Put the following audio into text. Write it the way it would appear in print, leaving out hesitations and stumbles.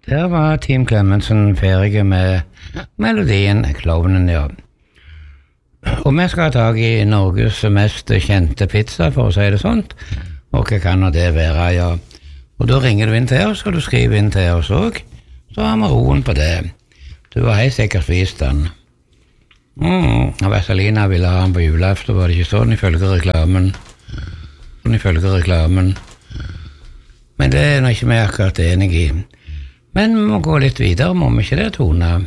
Der var Team Clemensen ferdig med melodien Klovnen, ja. Og vi skal ha tag i Norges mest kjente pizza, for å si det sånt. Og hva kan det være, ja. Og da ringer du inn til oss, og du skriver inn til oss også. Så har vi roen på det. Du har helt sikkert vist den. Vesselina ville ha den på julaften, var det ikke sånn, ifølge reklamen. Men det er nå ikke vi akkurat enige i. Men vi må gå litt videre, må vi ikke det, Tone?